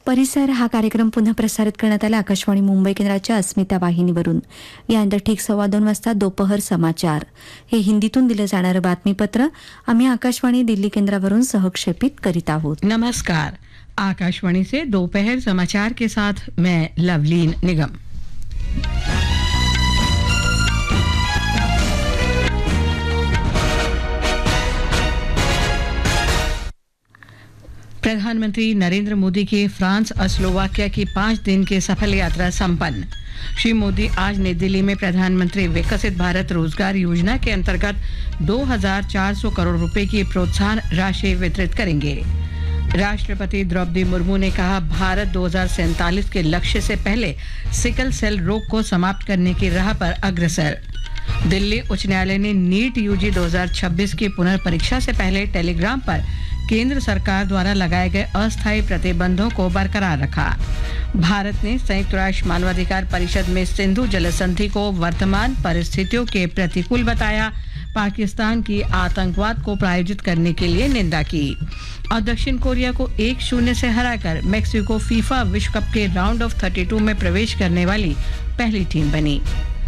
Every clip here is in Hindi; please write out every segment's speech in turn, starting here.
परिसर हा कार्यक्रम पुन्हा प्रसारित करण्यात आला आकाशवाणी मुंबई केंद्राच्या अस्मिता वाहिनीवरून. यानंतर ठीक 2:15 वाजता दोपहर समाचार हे हिंदीतून दिलं जाणारं बातमीपत्र आम्ही आकाशवाणी दिल्ली केंद्रावरून सहक्षेपित करीत आहोत. नमस्कार. आकाशवाणी से दोपहर समाचार के साथ मैं लवलीन निगम. प्रधानमंत्री नरेंद्र मोदी की फ्रांस और स्लोवाकिया की 5 दिन की सफल यात्रा संपन्न. श्री मोदी आज नई दिल्ली में प्रधानमंत्री विकसित भारत रोजगार योजना के अंतर्गत 2,400 करोड़ रुपए की प्रोत्साहन राशि वितरित करेंगे. राष्ट्रपति द्रौपदी मुर्मू ने कहा, भारत 2047 के लक्ष्य से पहले सिकल सेल रोग को समाप्त करने की राह पर अग्रसर. दिल्ली उच्च न्यायालय ने नीट यूजी 2026 की पुनर्परीक्षा से पहले टेलीग्राम पर केंद्र सरकार द्वारा लगाए गए अस्थायी प्रतिबंधों को बरकरार रखा. भारत ने संयुक्त राष्ट्र मानवाधिकार परिषद में सिंधु जल संधि को वर्तमान परिस्थितियों के प्रतिकूल बताया. पाकिस्तान की आतंकवाद को प्रायोजित करने के लिए निंदा की. और दक्षिण कोरिया को 1-0 से हराकर मेक्सिको फीफा विश्व कप के राउंड ऑफ 32 में प्रवेश करने वाली पहली टीम बनी.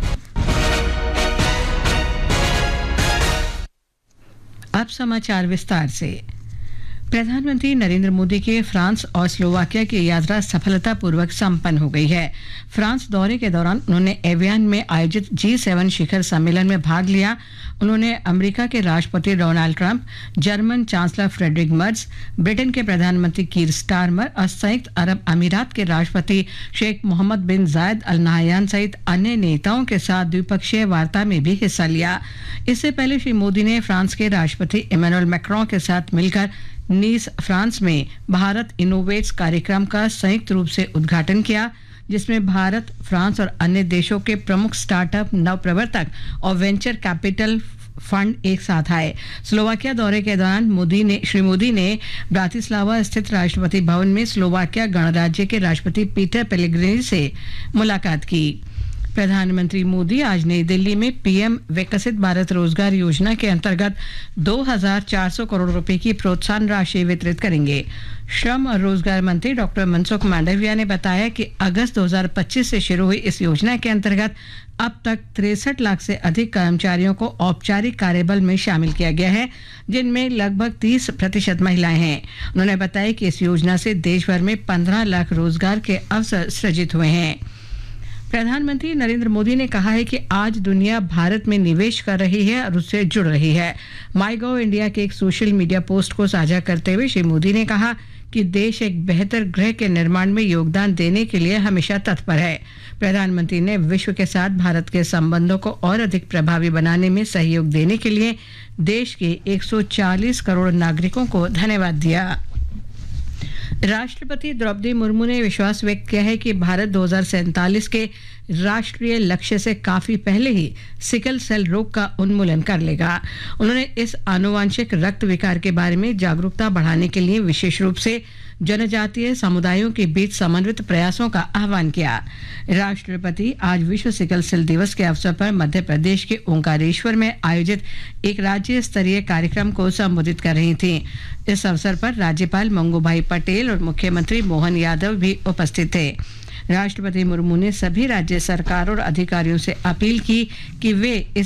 अब समाचार विस्तार से. प्रधानमंत्री नरेंद्र मोदी के फ्रांस और स्लोवाकिया की यात्रा सफलतापूर्वक संपन्न हो गई है. फ्रांस दौरे के दौरान उन्होंने एवियन में आयोजित G7 शिखर सम्मेलन में भाग लिया. उन्होंने अमेरिका के राष्ट्रपति Donald Trump, German chancellor Friedrich Merz, Britain के प्रधानमंत्री कीर स्टारमर और संयुक्त अरब अमीरात के राष्ट्रपति शेख मोहम्मद बिन जायद अल नाहयान सहित अन्य नेताओं के साथ द्विपक्षीय वार्ता में भी हिस्सा लिया. इससे पहले श्री मोदी ने फ्रांस के राष्ट्रपति इमैनुअल मैक्रों के साथ मिलकर नीस फ्रांस में भारत इनोवेट्स कार्यक्रम का संयुक्त रूप से उद्घाटन किया, जिसमें भारत, फ्रांस और अन्य देशों के प्रमुख स्टार्टअप, नवप्रवर्तक और वेंचर कैपिटल फंड एक साथ आए. स्लोवाकिया दौरे के दौरान श्री मोदी ने ब्रातिस्लावा स्थित राष्ट्रपति भवन में स्लोवाकिया गणराज्य के राष्ट्रपति पीटर पेलेग्रिनी से मुलाकात की. प्रधानमंत्री मोदी आज नई दिल्ली में पीएम विकसित भारत रोजगार योजना के अंतर्गत 2,400 करोड़ रुपए की प्रोत्साहन राशि वितरित करेंगे. श्रम और रोजगार मंत्री डॉक्टर मनसुख मांडविया ने बताया कि अगस्त 2025 से शुरू हुई इस योजना के अंतर्गत अब तक 63 लाख से अधिक कर्मचारियों को औपचारिक कार्यबल में शामिल किया गया है, जिनमें लगभग 30% महिलाएं हैं. उन्होंने बताया कि इस योजना से देश भर में 15 लाख रोजगार के अवसर सृजित हुए हैं. प्रधानमंत्री नरेंद्र मोदी ने कहा है कि आज दुनिया भारत में निवेश कर रही है और उससे जुड़ रही है. माईगॉव इंडिया के एक सोशल मीडिया पोस्ट को साझा करते हुए श्री मोदी ने कहा कि देश एक बेहतर ग्रह के निर्माण में योगदान देने के लिए हमेशा तत्पर है. प्रधानमंत्री ने विश्व के साथ भारत के संबंधों को और अधिक प्रभावी बनाने में सहयोग देने के लिए देश के 140 करोड़ नागरिकों को धन्यवाद दिया. राष्ट्रपति द्रौपदी मुर्मू ने विश्वास व्यक्त किया है कि भारत 2047 के राष्ट्रीय लक्ष्य से काफी पहले ही सिकल सेल रोग का उन्मूलन कर लेगा. उन्होंने इस आनुवांशिक रक्त विकार के बारे में जागरूकता बढ़ाने के लिए विशेष रूप से जनजातीय समुदायों के बीच समन्वित प्रयासों का आह्वान किया. राष्ट्रपति आज विश्व सिकल सेल दिवस के अवसर पर मध्य प्रदेश के ओंकारेश्वर में आयोजित एक राज्य स्तरीय कार्यक्रम को संबोधित कर रही थीं. इस अवसर पर राज्यपाल मंगूभाई पटेल और मुख्यमंत्री मोहन यादव भी उपस्थित थे. राष्ट्रपति मुर्मू ने सभी राज्य सरकारों और अधिकारियों से अपील की कि वे इस